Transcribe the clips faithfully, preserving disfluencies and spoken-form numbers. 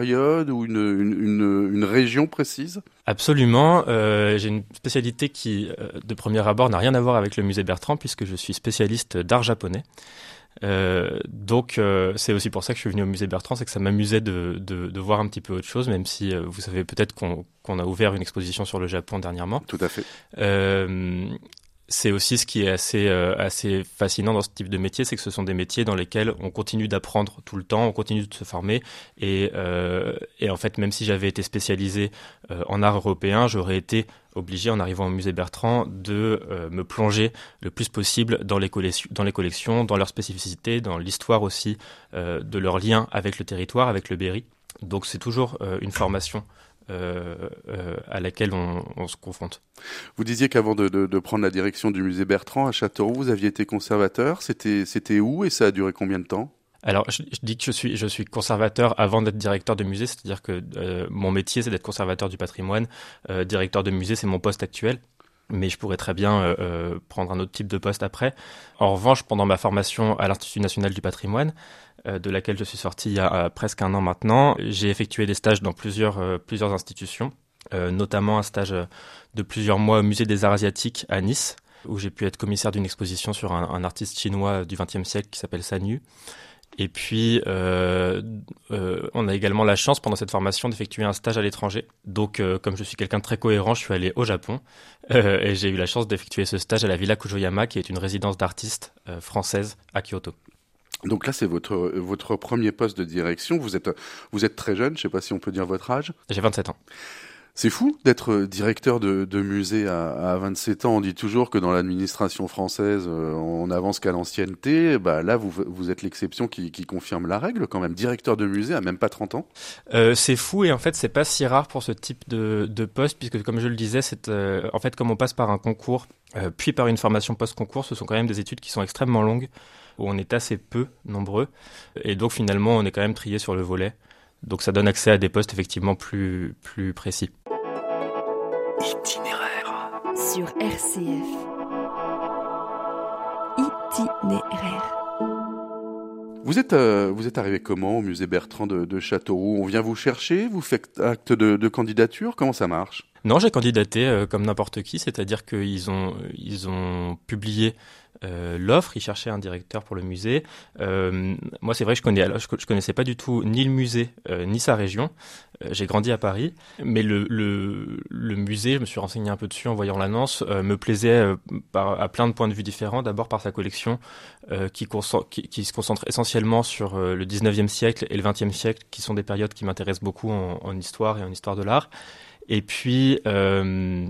période ou une, une, une, une région précise? Absolument. Euh, j'ai une spécialité qui, euh, de premier abord, n'a rien à voir avec le musée Bertrand, puisque je suis spécialiste d'art japonais. Euh, donc euh, c'est aussi pour ça que je suis venu au musée Bertrand, c'est que ça m'amusait de, de, de voir un petit peu autre chose, même si euh, vous savez peut-être qu'on, qu'on a ouvert une exposition sur le Japon dernièrement. Tout à fait. Euh, c'est aussi ce qui est assez, euh, assez fascinant dans ce type de métier, c'est que ce sont des métiers dans lesquels on continue d'apprendre tout le temps, on continue de se former, et, euh, et en fait, même si j'avais été spécialisé euh, en art européen, j'aurais été obligé, en arrivant au musée Bertrand, de euh, me plonger le plus possible dans les, collections, dans les collections, dans leurs spécificités, dans l'histoire aussi euh, de leur lien avec le territoire, avec le Berry. Donc c'est toujours euh, une formation Euh, euh, à laquelle on, on se confronte. Vous disiez qu'avant de, de, de prendre la direction du musée Bertrand à Châteauroux, vous aviez été conservateur. C'était, c'était où et ça a duré combien de temps? Alors, je, je dis que je suis, je suis conservateur avant d'être directeur de musée, c'est-à-dire que euh, mon métier, c'est d'être conservateur du patrimoine. Euh, directeur de musée, c'est mon poste actuel. Mais je pourrais très bien euh, euh, prendre un autre type de poste après. En revanche, pendant ma formation à l'Institut national du patrimoine, euh, de laquelle je suis sorti il y a euh, presque un an maintenant, j'ai effectué des stages dans plusieurs, euh, plusieurs institutions, euh, notamment un stage de plusieurs mois au musée des arts asiatiques à Nice, où j'ai pu être commissaire d'une exposition sur un, un artiste chinois du vingtième siècle qui s'appelle San Yu. Et puis, euh, euh, on a également la chance pendant cette formation d'effectuer un stage à l'étranger. Donc, euh, comme je suis quelqu'un de très cohérent, je suis allé au Japon euh, et j'ai eu la chance d'effectuer ce stage à la Villa Kujoyama, qui est une résidence d'artistes euh, française à Kyoto. Donc là, c'est votre votre premier poste de direction. Vous êtes vous êtes très jeune. Je sais pas si on peut dire votre âge. J'ai vingt-sept ans. C'est fou d'être directeur de, de musée à, à vingt-sept ans. On dit toujours que dans l'administration française, euh, on avance qu'à l'ancienneté. Bah là, vous, vous êtes l'exception qui, qui confirme la règle quand même. Directeur de musée à même pas trente ans. Euh, c'est fou et en fait, c'est pas si rare pour ce type de, de poste puisque, comme je le disais, c'est euh, en fait comme on passe par un concours, euh, puis par une formation post-concours, ce sont quand même des études qui sont extrêmement longues où on est assez peu nombreux et donc finalement, on est quand même trié sur le volet. Donc ça donne accès à des postes effectivement plus plus précis. Itinéraire sur R C F. Itinéraire. Vous êtes euh, vous êtes arrivé comment au musée Bertrand de, de Châteauroux? On vient vous chercher? Vous faites acte de, de candidature? Comment ça marche? Non, j'ai candidaté euh, comme n'importe qui, c'est-à-dire qu'ils ont ils ont publié euh, l'offre, ils cherchaient un directeur pour le musée. Euh, moi, c'est vrai, je connais, alors, je, je connaissais pas du tout ni le musée euh, ni sa région. Euh, j'ai grandi à Paris, mais le, le le musée, je me suis renseigné un peu dessus en voyant l'annonce, euh, me plaisait euh, par, à plein de points de vue différents. D'abord par sa collection euh, qui, qui, qui se concentre essentiellement sur euh, le dix-neuvième siècle et le vingtième siècle, qui sont des périodes qui m'intéressent beaucoup en, en histoire et en histoire de l'art. Et puis, euh,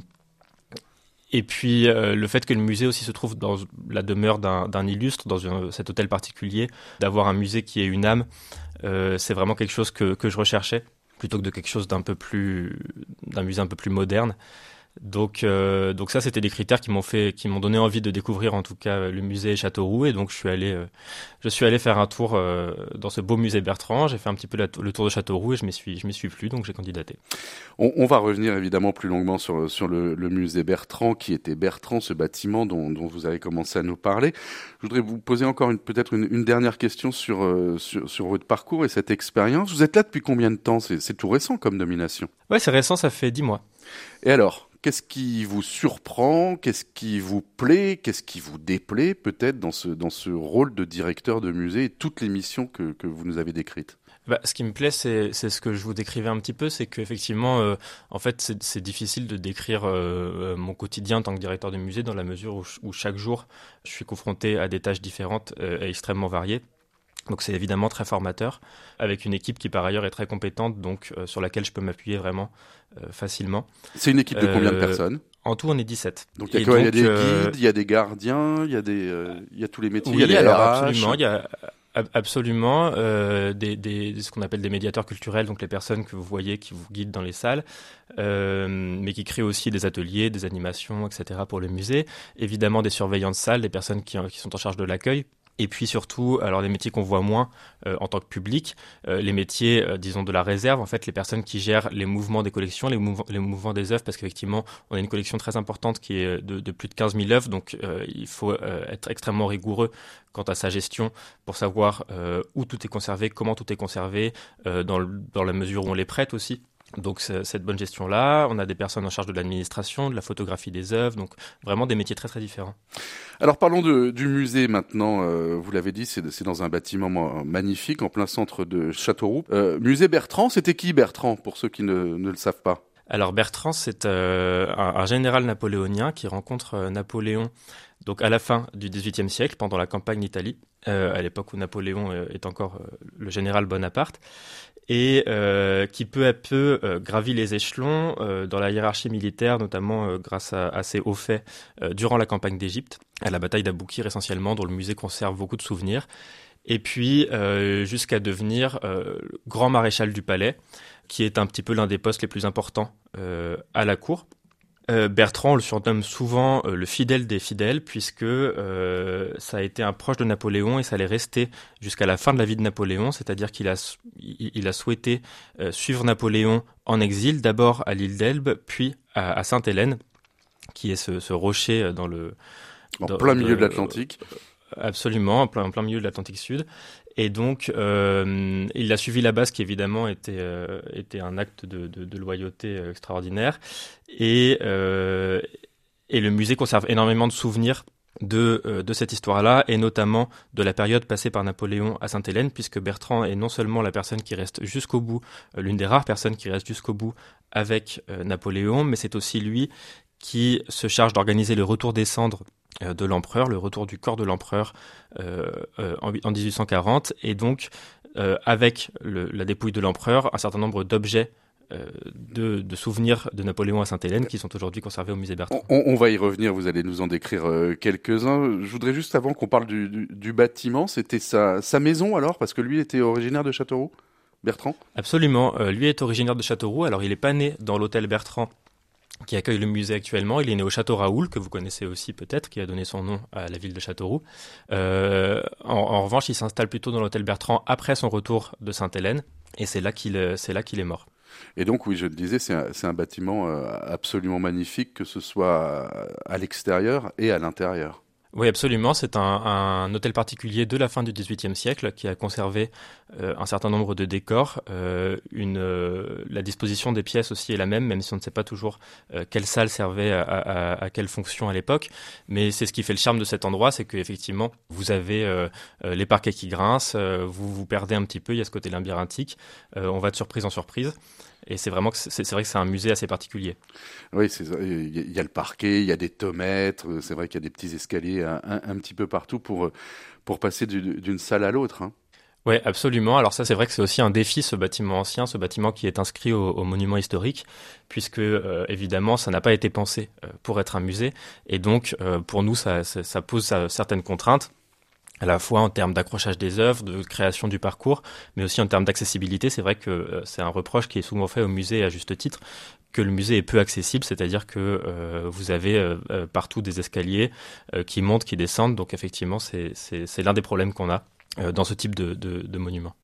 et puis euh, le fait que le musée aussi se trouve dans la demeure d'un, d'un illustre, dans un, cet hôtel particulier, d'avoir un musée qui ait une âme, euh, c'est vraiment quelque chose que, que je recherchais, plutôt que de quelque chose d'un peu plus, d'un musée un peu plus moderne. Donc, euh, donc ça, c'était des critères qui m'ont fait, qui m'ont donné envie de découvrir en tout cas le musée Châteauroux. Et donc, je suis allé, euh, je suis allé faire un tour euh, dans ce beau musée Bertrand. J'ai fait un petit peu la, le tour de Châteauroux et je m'y suis, je m'y suis plu. Donc, j'ai candidaté. On, on va revenir évidemment plus longuement sur sur le, le musée Bertrand, qui était Bertrand, ce bâtiment dont, dont vous avez commencé à nous parler. Je voudrais vous poser encore une, peut-être une, une dernière question sur, euh, sur sur votre parcours et cette expérience. Vous êtes là depuis combien de temps? C'est, c'est tout récent comme nomination. Ouais, c'est récent. Ça fait dix mois. Et alors? Qu'est-ce qui vous surprend? Qu'est-ce qui vous plaît? Qu'est-ce qui vous déplaît peut-être dans ce, dans ce rôle de directeur de musée et toutes les missions que, que vous nous avez décrites? Bah, ce qui me plaît, c'est, c'est ce que je vous décrivais un petit peu, c'est qu'effectivement, euh, en fait, c'est, c'est difficile de décrire euh, mon quotidien en tant que directeur de musée dans la mesure où, où chaque jour, je suis confronté à des tâches différentes euh, et extrêmement variées. Donc c'est évidemment très formateur, avec une équipe qui par ailleurs est très compétente, donc euh, sur laquelle je peux m'appuyer vraiment euh, facilement. C'est une équipe de combien de Euh, personnes? En tout, on est dix-sept. Donc il y a Et quoi? Il y a donc, des euh, guides, il y a des gardiens, il y a des, euh, il y a tous les métiers, il y a Oui, les alors R H. absolument, il y a ab- absolument euh, des, des, ce qu'on appelle des médiateurs culturels, donc les personnes que vous voyez qui vous guident dans les salles, euh, mais qui créent aussi des ateliers, des animations, et cetera pour le musée. Évidemment, des surveillants de salles, des personnes qui, qui sont en charge de l'accueil. Et puis surtout, alors les métiers qu'on voit moins euh, en tant que public, euh, les métiers, euh, disons, de la réserve, en fait, les personnes qui gèrent les mouvements des collections, les, mouv- les mouvements des œuvres, parce qu'effectivement, on a une collection très importante qui est de, de plus de quinze mille œuvres, donc euh, il faut euh, être extrêmement rigoureux quant à sa gestion pour savoir euh, où tout est conservé, comment tout est conservé, euh, dans, le, dans la mesure où on les prête aussi. Donc cette bonne gestion-là, on a des personnes en charge de l'administration, de la photographie des œuvres, donc vraiment des métiers très très différents. Alors parlons de, du musée maintenant, euh, vous l'avez dit, c'est, c'est dans un bâtiment magnifique en plein centre de Châteauroux. Euh, musée Bertrand, c'était qui Bertrand, pour ceux qui ne, ne le savent pas? Alors Bertrand, c'est euh, un, un général napoléonien qui rencontre euh, Napoléon donc à la fin du dix-huitième siècle, pendant la campagne d'Italie, euh, à l'époque où Napoléon euh, est encore euh, le général Bonaparte, et euh, qui peu à peu euh, gravit les échelons euh, dans la hiérarchie militaire, notamment euh, grâce à, à ses hauts faits euh, durant la campagne d'Égypte, à la bataille d'Aboukir essentiellement, dont le musée conserve beaucoup de souvenirs, et puis euh, jusqu'à devenir euh, grand maréchal du palais, qui est un petit peu l'un des postes les plus importants euh, à la cour. Euh, Bertrand, on le surnomme souvent euh, le fidèle des fidèles, puisque euh, ça a été un proche de Napoléon et ça allait rester jusqu'à la fin de la vie de Napoléon, c'est-à-dire qu'il a, il, il a souhaité euh, suivre Napoléon en exil, d'abord à l'île d'Elbe, puis à, à Sainte-Hélène, qui est ce, ce rocher dans le... En dans, plein milieu de, de l'Atlantique. Absolument, en plein, en plein milieu de l'Atlantique Sud. Et donc, euh, il l'a suivi là-bas, ce qui évidemment était, euh, était un acte de, de, de loyauté extraordinaire. Et, euh, et le musée conserve énormément de souvenirs de, euh, de cette histoire-là, et notamment de la période passée par Napoléon à Sainte-Hélène, puisque Bertrand est non seulement la personne qui reste jusqu'au bout, euh, l'une des rares personnes qui reste jusqu'au bout avec euh, Napoléon, mais c'est aussi lui qui se charge d'organiser le retour des cendres de l'empereur, le retour du corps de l'empereur euh, euh, en, en dix-huit cent quarante, et donc euh, avec le, la dépouille de l'empereur, un certain nombre d'objets euh, de, de souvenirs de Napoléon à Sainte-Hélène qui sont aujourd'hui conservés au musée Bertrand. On, on va y revenir, vous allez nous en décrire euh, quelques-uns. Je voudrais juste, avant qu'on parle du, du, du bâtiment, c'était sa, sa maison alors, parce que lui était originaire de Châteauroux, Bertrand? Absolument, euh, lui est originaire de Châteauroux, alors il n'est pas né dans l'hôtel Bertrand qui accueille le musée actuellement. Il est né au château Raoul, que vous connaissez aussi peut-être, qui a donné son nom à la ville de Châteauroux. Euh, en, en revanche, il s'installe plutôt dans l'hôtel Bertrand après son retour de Sainte-Hélène, et c'est là qu'il, c'est là qu'il est mort. Et donc, oui, je le disais, c'est un, c'est un bâtiment euh, absolument magnifique, que ce soit à l'extérieur et à l'intérieur. Oui, absolument. C'est un, un hôtel particulier de la fin du dix-huitième siècle qui a conservé euh, un certain nombre de décors. Euh, une, euh, la disposition des pièces aussi est la même, même si on ne sait pas toujours euh, quelle salle servait à, à, à quelle fonction à l'époque. Mais c'est ce qui fait le charme de cet endroit, c'est qu'effectivement, vous avez euh, les parquets qui grincent, euh, vous vous perdez un petit peu, il y a ce côté labyrinthique. Euh, on va de surprise en surprise. Et c'est vraiment que c'est, c'est vrai que c'est un musée assez particulier. Oui, c'est, il y a le parquet, il y a des tomètres, c'est vrai qu'il y a des petits escaliers un, un, un petit peu partout pour, pour passer du, d'une salle à l'autre, hein. Oui, absolument. Alors ça, c'est vrai que c'est aussi un défi, ce bâtiment ancien, ce bâtiment qui est inscrit au, au monument historique, puisque euh, évidemment, ça n'a pas été pensé euh, pour être un musée. Et donc, euh, pour nous, ça, ça, ça pose ça, certaines contraintes, à la fois en termes d'accrochage des œuvres, de création du parcours, mais aussi en termes d'accessibilité. C'est vrai que euh, c'est un reproche qui est souvent fait au musée à juste titre, que le musée est peu accessible, c'est-à-dire que euh, vous avez euh, partout des escaliers euh, qui montent, qui descendent. Donc effectivement, c'est, c'est, c'est l'un des problèmes qu'on a euh, dans ce type de, de, de monument.